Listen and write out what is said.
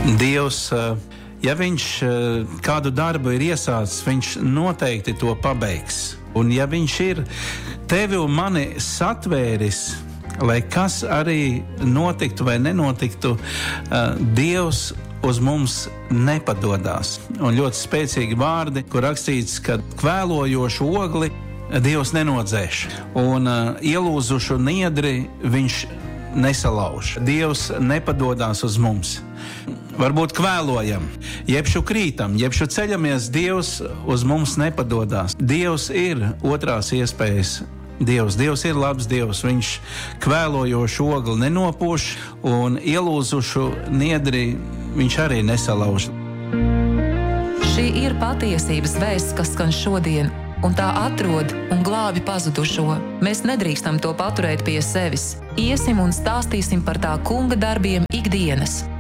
Dievs, ja viņš kādu darbu ir iesācis, viņš noteikti to pabeigs. Un ja viņš ir tevi un mani satvēris, lai kas arī notiktu vai nenotiktu, Dievs uz mums nepadodās. Un ļoti spēcīgi vārdi, kur rakstīts, ka kvēlojošu ogli Dievs nenodzēš. Un ielūzušu niedri viņš nesalauž. Dievs nepadodās uz mums. Varbūt kvēlojam, jebšu krītam, jebšu ceļamies, Dievs uz mums nepadodās. Dievs ir otrās iespējas. Dievs ir labs Dievs. Viņš kvēlojošu ogli nenopūš un ielūzušu niedri viņš arī nesalauž. Šī ir patiesības vēsts, kas skan šodien, un tā atrod un glābi pazudušo. Mēs nedrīkstam to paturēt pie sevis. Iesim un stāstīsim par tā kunga darbiem ikdienas.